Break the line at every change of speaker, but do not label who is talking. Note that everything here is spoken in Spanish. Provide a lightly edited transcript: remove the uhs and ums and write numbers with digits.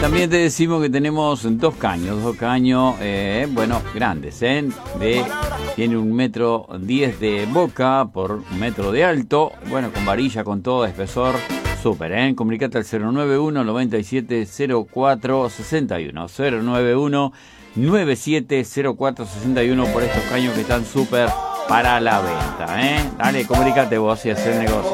También te decimos que tenemos dos caños, bueno, grandes, tiene 1,10 m de boca por 1 metro de alto, bueno, con varilla, con todo, espesor, súper, Comunicate al 091-9704-61, 091-9704-61 por estos caños que están súper para la venta, Dale, comunicate vos y haz el negocio.